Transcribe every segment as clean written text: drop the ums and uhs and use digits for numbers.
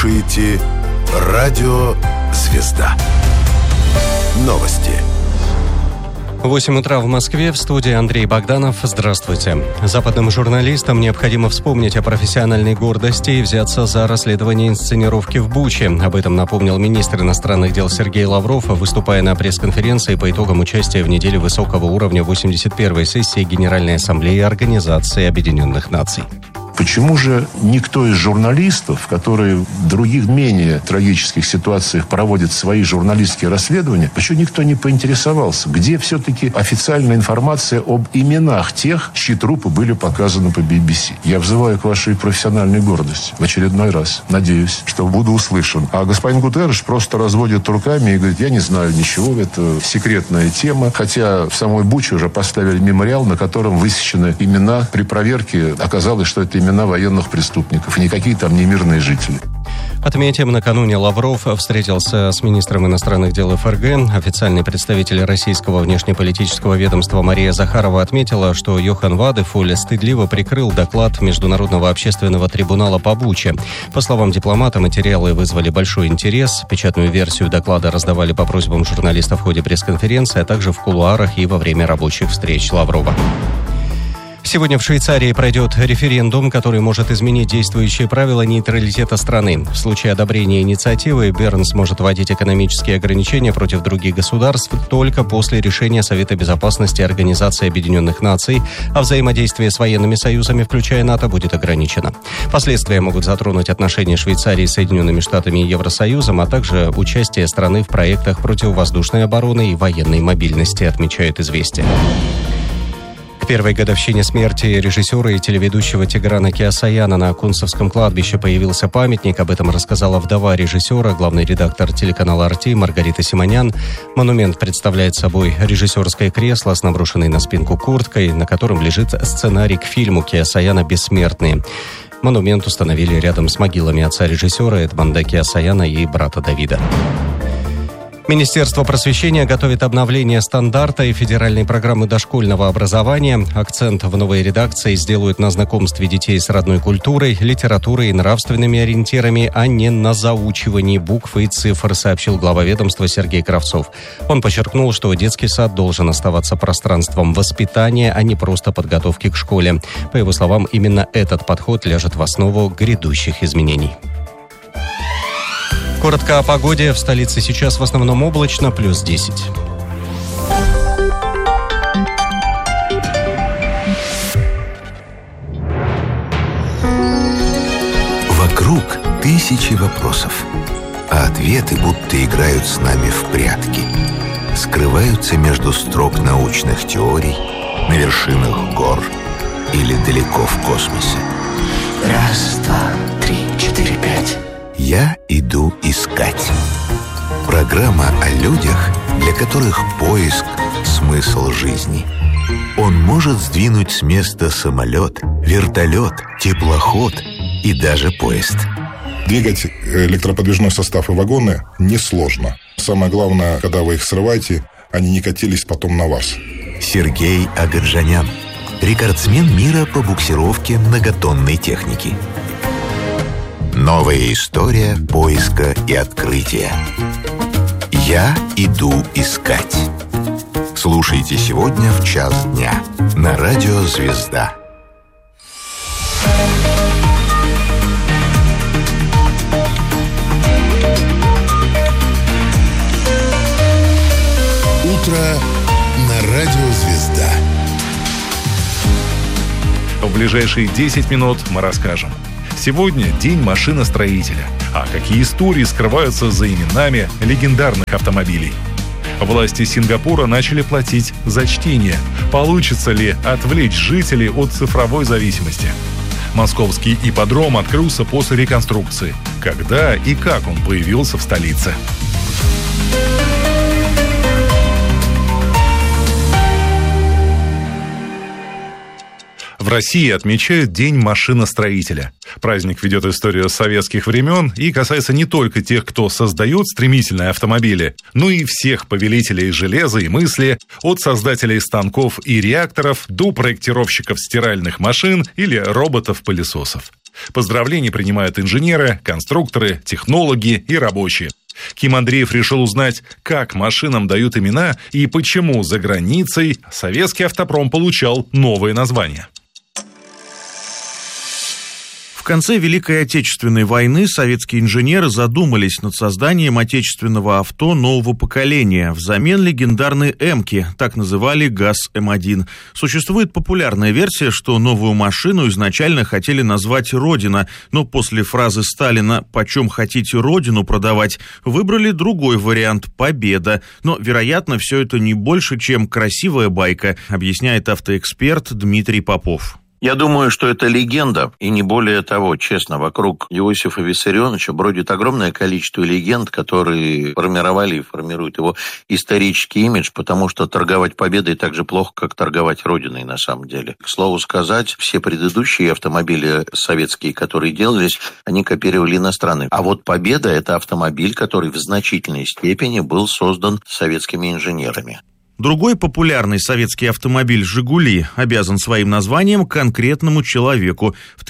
слушаете радио «Звезда». Новости. 8 утра в Москве, в студии Андрей Богданов. Здравствуйте. Западным журналистам необходимо вспомнить о профессиональной гордости и взяться за расследование инсценировки в Буче. Об этом напомнил министр иностранных дел Сергей Лавров, выступая на пресс-конференции по итогам участия в неделе высокого уровня 81-й сессии Генеральной Ассамблеи Организации Объединенных Наций. Почему же никто из журналистов, которые в других менее трагических ситуациях проводят свои журналистские расследования, почему никто не поинтересовался, где все-таки официальная информация об именах тех, чьи трупы были показаны по BBC? Я взываю к вашей профессиональной гордости в очередной раз. Надеюсь, что буду услышан. А господин Гутерреш просто разводит руками и говорит: я не знаю ничего, это секретная тема. Хотя в самой Буче уже поставили мемориал, на котором высечены имена. При проверке оказалось, что это имена военных преступников, и никакие там не мирные жители. Отметим, накануне Лавров встретился с министром иностранных дел ФРГ. Официальный представитель российского внешнеполитического ведомства Мария Захарова отметила, что Йохан Вадефоль стыдливо прикрыл доклад Международного общественного трибунала по Буче. По словам дипломата, материалы вызвали большой интерес. Печатную версию доклада раздавали по просьбам журналистов в ходе пресс-конференции, а также в кулуарах и во время рабочих встреч Лаврова. Сегодня в Швейцарии пройдет референдум, который может изменить действующие правила нейтралитета страны. В случае одобрения инициативы Берн сможет вводить экономические ограничения против других государств только после решения Совета безопасности Организации Объединенных Наций, а взаимодействие с военными союзами, включая НАТО, будет ограничено. Последствия могут затронуть отношения Швейцарии с Соединенными Штатами и Евросоюзом, а также участие страны в проектах противовоздушной обороны и военной мобильности, отмечает «Известия». К первой годовщине смерти режиссера и телеведущего Тиграна Кеосаяна на Кунцевском кладбище появился памятник. Об этом рассказала вдова режиссера, главный редактор телеканала «Арти» Маргарита Симонян. Монумент представляет собой режиссерское кресло с наброшенной на спинку курткой, на котором лежит сценарий к фильму Кеосаяна «Бессмертные». Монумент установили рядом с могилами отца режиссера Эдмонда Кеосаяна и брата Давида. Министерство просвещения готовит обновление стандарта и федеральной программы дошкольного образования. Акцент в новой редакции сделают на знакомстве детей с родной культурой, литературой и нравственными ориентирами, а не на заучивании букв и цифр, сообщил глава ведомства Сергей Кравцов. Он подчеркнул, что детский сад должен оставаться пространством воспитания, а не просто подготовки к школе. По его словам, именно этот подход ляжет в основу грядущих изменений. Коротко о погоде. В столице сейчас в основном облачно, плюс 10. Вокруг тысячи вопросов, а ответы будто играют с нами в прятки. Скрываются между строк научных теорий, на вершинах гор или далеко в космосе. Раз, два, три, четыре, пять. Я иду искать. Программа о людях, для которых поиск – смысл жизни. Он может сдвинуть с места самолет, вертолет, теплоход и даже поезд. Двигать электроподвижной состав и вагоны несложно. Самое главное, когда вы их срываете, они не катились потом на вас. Сергей Агаджанян, рекордсмен мира по буксировке многотонной техники. Новая история поиска и открытия. Я иду искать. Слушайте сегодня в 1:00 дня на радио «Звезда». Утро на радио «Звезда». В ближайшие 10 минут мы расскажем. Сегодня день машиностроителя. А какие истории скрываются за именами легендарных автомобилей? Власти Сингапура начали платить за чтение. Получится ли отвлечь жителей от цифровой зависимости? Московский ипподром открылся после реконструкции. Когда и как он появился в столице? В России отмечают День машиностроителя. Праздник ведет историю советских времен и касается не только тех, кто создает стремительные автомобили, но и всех повелителей железа и мысли, от создателей станков и реакторов до проектировщиков стиральных машин или роботов-пылесосов. Поздравления принимают инженеры, конструкторы, технологи и рабочие. Ким Андреев решил узнать, как машинам дают имена и почему за границей советский автопром получал новые названия. В конце Великой Отечественной войны советские инженеры задумались над созданием отечественного авто нового поколения взамен легендарной «Эмки», так называли ГАЗ-М1. Существует популярная версия, что новую машину изначально хотели назвать «Родина», но после фразы Сталина «почем хотите Родину продавать» выбрали другой вариант «Победа». Но, вероятно, все это не больше, чем красивая байка, объясняет автоэксперт Дмитрий Попов. Я думаю, что это легенда, и не более того, честно, вокруг Иосифа Виссарионовича бродит огромное количество легенд, которые формировали и формируют его исторический имидж, потому что торговать победой так же плохо, как торговать родиной на самом деле. К слову сказать, все предыдущие автомобили советские, которые делались, они копировали иностранные. А вот «Победа» — это автомобиль, который в значительной степени был создан советскими инженерами. Другой популярный советский автомобиль «Жигули» обязан своим названием конкретному человеку. В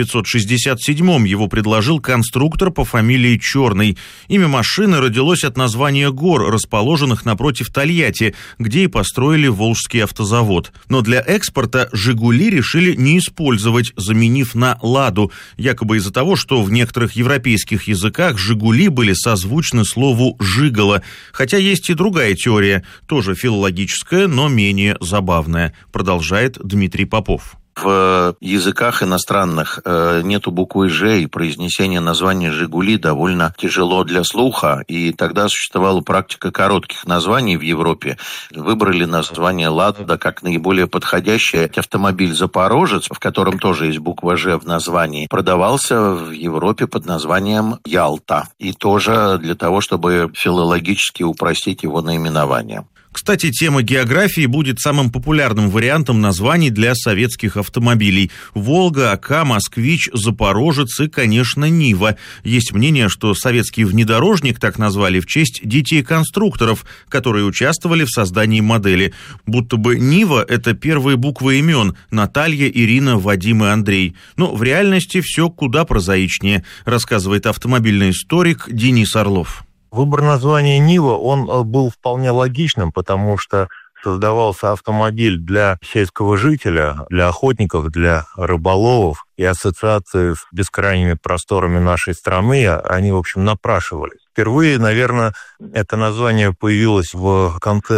1967-м его предложил конструктор по фамилии Черный. Имя машины родилось от названия гор, расположенных напротив Тольятти, где и построили Волжский автозавод. Но для экспорта «Жигули» решили не использовать, заменив на «Ладу», якобы из-за того, что в некоторых европейских языках «Жигули» были созвучны слову «жигало». Хотя есть и другая теория, тоже филологическая, но менее забавная, продолжает Дмитрий Попов. В языках иностранных нету буквы «Ж», и произнесение названия «Жигули» довольно тяжело для слуха, и тогда существовала практика коротких названий в Европе. Выбрали название «Лада» как наиболее подходящее. Автомобиль «Запорожец», в котором тоже есть буква «Ж» в названии, продавался в Европе под названием «Ялта», и тоже для того, чтобы филологически упростить его наименование. Кстати, тема географии будет самым популярным вариантом названий для советских автомобилей. «Волга», «Ока», «Москвич», «Запорожец» и, конечно, «Нива». Есть мнение, что советский внедорожник так назвали в честь детей-конструкторов, которые участвовали в создании модели. Будто бы «Нива» — это первые буквы имен — Наталья, Ирина, Вадим и Андрей. Но в реальности все куда прозаичнее, рассказывает автомобильный историк Денис Орлов. Выбор названия «Нива», он был вполне логичным, потому что создавался автомобиль для сельского жителя, для охотников, для рыболовов, и ассоциации с бескрайними просторами нашей страны, они, в общем, напрашивались. Впервые, наверное, это название появилось в конце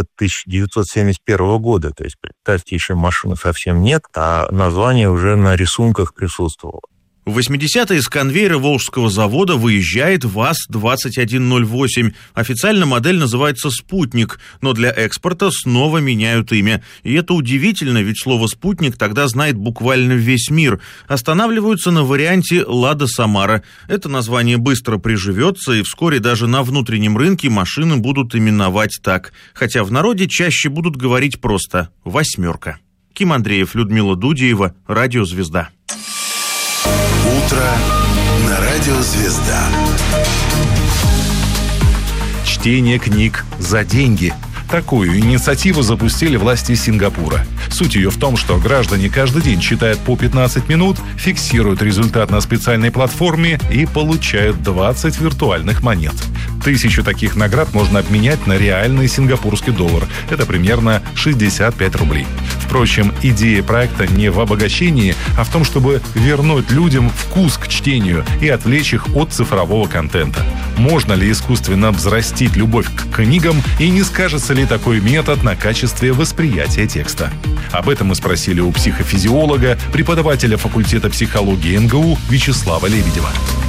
1971 года, то есть, представьте, еще машины совсем нет, а название уже на рисунках присутствовало. В 80-е с конвейера Волжского завода выезжает ВАЗ-2108. Официально модель называется «Спутник», но для экспорта снова меняют имя. И это удивительно, ведь слово «спутник» тогда знает буквально весь мир. Останавливаются на варианте «Лада Самара». Это название быстро приживется, и вскоре даже на внутреннем рынке машины будут именовать так. Хотя в народе чаще будут говорить просто «восьмерка». Ким Андреев, Людмила Дудеева, Радио «Звезда». Утро на Радио «Звезда». Чтение книг за деньги. Такую инициативу запустили власти Сингапура. Суть ее в том, что граждане каждый день читают по 15 минут, фиксируют результат на специальной платформе и получают 20 виртуальных монет. 1000 таких наград можно обменять на реальный сингапурский доллар. Это примерно 65 рублей. Впрочем, идея проекта не в обогащении, а в том, чтобы вернуть людям вкус к чтению и отвлечь их от цифрового контента. Можно ли искусственно взрастить любовь к книгам, и не скажется ли такой метод на качестве восприятия текста? Об этом мы спросили у психофизиолога, преподавателя факультета психологии НГУ Вячеслава Лебедева.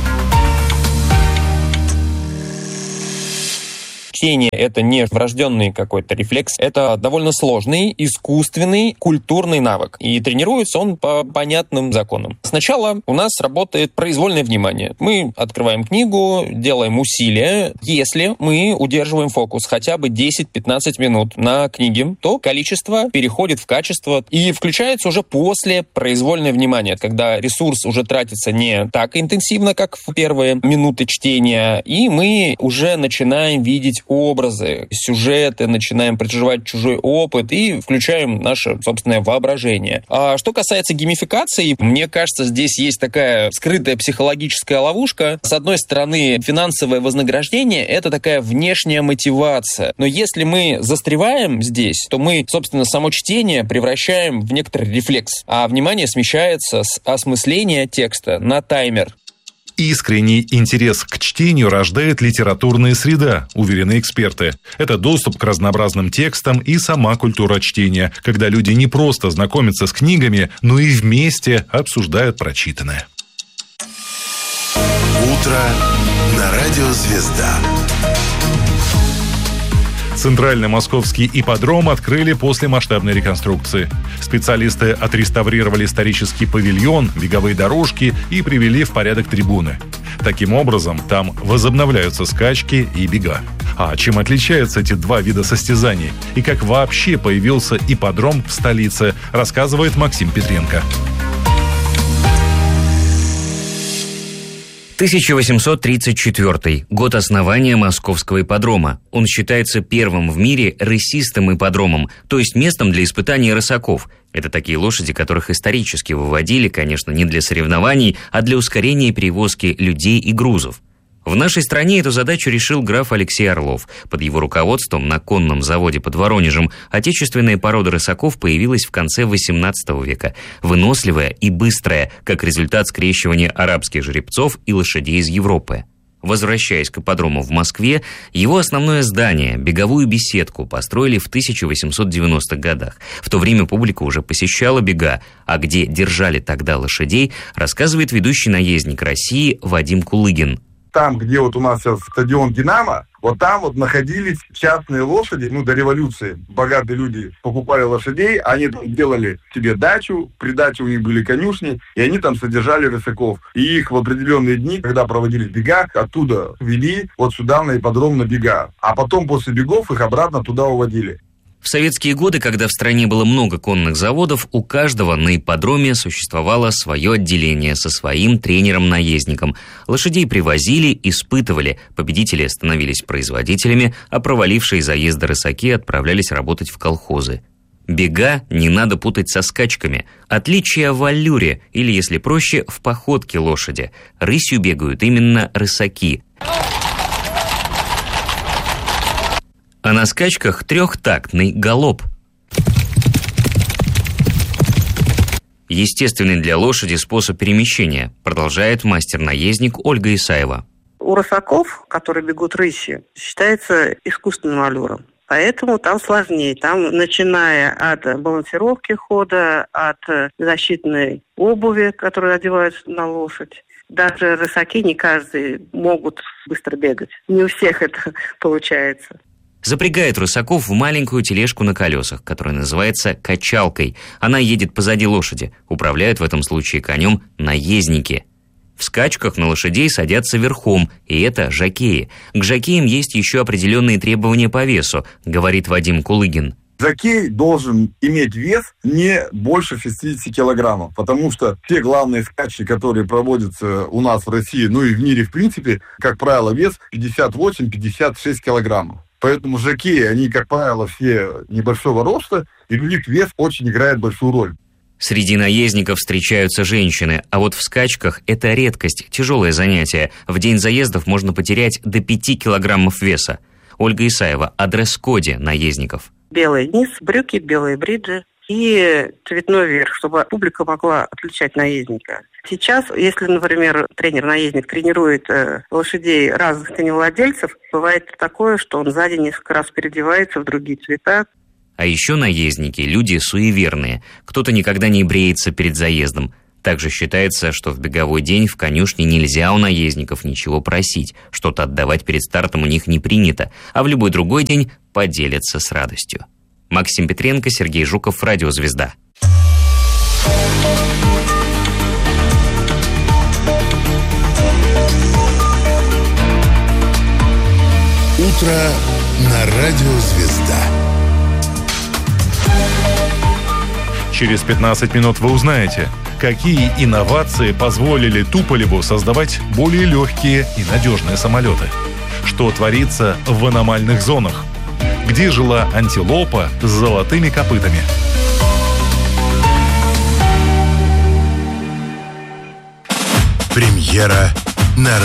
Чтение — это не врожденный какой-то рефлекс, это довольно сложный, искусственный, культурный навык. И тренируется он по понятным законам. Сначала у нас работает произвольное внимание. Мы открываем книгу, делаем усилия. Если мы удерживаем фокус хотя бы 10-15 минут на книге, то количество переходит в качество и включается уже после произвольное внимание, когда ресурс уже тратится не так интенсивно, как в первые минуты чтения, и мы уже начинаем видеть образы, сюжеты, начинаем проживать чужой опыт и включаем наше собственное воображение. А что касается геймификации, мне кажется, здесь есть такая скрытая психологическая ловушка. С одной стороны, финансовое вознаграждение — это такая внешняя мотивация. Но если мы застреваем здесь, то мы, собственно, само чтение превращаем в некоторый рефлекс, а внимание смещается с осмысления текста на таймер. Искренний интерес к чтению рождает литературная среда, уверены эксперты. Это доступ к разнообразным текстам и сама культура чтения, когда люди не просто знакомятся с книгами, но и вместе обсуждают прочитанное. Утро на радио «Звезда». Центральный московский ипподром открыли после масштабной реконструкции. Специалисты отреставрировали исторический павильон, беговые дорожки и привели в порядок трибуны. Таким образом, там возобновляются скачки и бега. А чем отличаются эти два вида состязаний? И как вообще появился ипподром в столице, рассказывает Максим Петренко. 1834 год основания Московского ипподрома. Он считается первым в мире рысистым ипподромом, то есть местом для испытаний рысаков. Это такие лошади, которых исторически выводили, конечно, не для соревнований, а для ускорения перевозки людей и грузов. В нашей стране эту задачу решил граф Алексей Орлов. Под его руководством на конном заводе под Воронежем отечественная порода рысаков появилась в конце XVIII века. Выносливая и быстрая, как результат скрещивания арабских жеребцов и лошадей из Европы. Возвращаясь к ипподрому в Москве, его основное здание, беговую беседку, построили в 1890-х годах. В то время публика уже посещала бега, а где держали тогда лошадей, рассказывает ведущий наездник России Вадим Кулыгин. Там, где вот у нас сейчас стадион «Динамо», вот там вот находились частные лошади, до революции. Богатые люди покупали лошадей, они там делали себе дачу, при даче у них были конюшни, и они там содержали рысаков. И их в определенные дни, когда проводились бега, оттуда вели вот сюда на ипподром на бега. А потом после бегов их обратно туда уводили. В советские годы, когда в стране было много конных заводов, у каждого на ипподроме существовало свое отделение со своим тренером-наездником. Лошадей привозили, испытывали, победители становились производителями, а провалившие заезды рысаки отправлялись работать в колхозы. Бега не надо путать со скачками. Отличие в аллюре, или, если проще, в походке лошади. Рысью бегают именно рысаки. А на скачках трехтактный галоп. Естественный для лошади способ перемещения, продолжает мастер-наездник Ольга Исаева. У рысаков, которые бегут рысью, считается искусственным аллюром. Поэтому там сложнее. Там, начиная от балансировки хода, от защитной обуви, которую одевают на лошадь. Даже рысаки не каждый могут быстро бегать. Не у всех это получается. Запрягает рысаков в маленькую тележку на колесах, которая называется качалкой. Она едет позади лошади. Управляют в этом случае конем наездники. В скачках на лошадей садятся верхом, и это жокеи. К жокеям есть еще определенные требования по весу, говорит Вадим Кулыгин. Жокей должен иметь вес не больше 60 килограммов, потому что все главные скачки, которые проводятся у нас в России, и в мире в принципе, как правило, вес 58-56 килограммов. Поэтому жокеи, они, как правило, все небольшого роста, и у них вес очень играет большую роль. Среди наездников встречаются женщины, а вот в скачках это редкость, тяжелое занятие. В день заездов можно потерять до 5 килограммов веса. Ольга Исаева о дресс-коде наездников. Белый низ, брюки, белые бриджи и цветной верх, чтобы публика могла отличать наездника. Сейчас, если, например, тренер-наездник тренирует лошадей разных коневладельцев, бывает такое, что он сзади несколько раз переодевается в другие цвета. А еще наездники – люди суеверные. Кто-то никогда не бреется перед заездом. Также считается, что в беговой день в конюшне нельзя у наездников ничего просить. Что-то отдавать перед стартом у них не принято. А в любой другой день поделятся с радостью. Максим Петренко, Сергей Жуков, Радио «Звезда». Утро на радио «Звезда». Через 15 минут вы узнаете, какие инновации позволили Туполеву создавать более легкие и надежные самолеты. что творится в аномальных зонах. Где жила антилопа с золотыми копытами? Премьера на